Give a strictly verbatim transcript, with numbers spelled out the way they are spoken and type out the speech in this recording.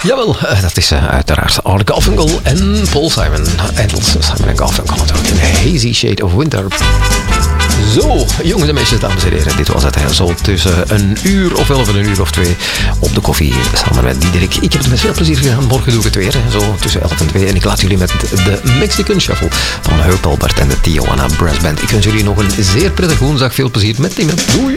Jawel, dat is uh, uiteraard Art Garfunkel en Paul Simon. En Simon en Garfunkel natuurlijk. Een Hazy Shade of Winter. Zo, jongens en meisjes, dames en heren. Dit was het. Hè. Zo tussen een uur of wel van een uur of twee op de koffie samen met Diederik. Ik heb het met veel plezier gedaan. Morgen doe ik het weer. Hè. Zo tussen elf en twee. En ik laat jullie met de Mexican Shuffle van Herb Albert en de Tijuana Brass Band. Ik wens jullie nog een zeer prettig woensdag. Veel plezier met Tim. Doei!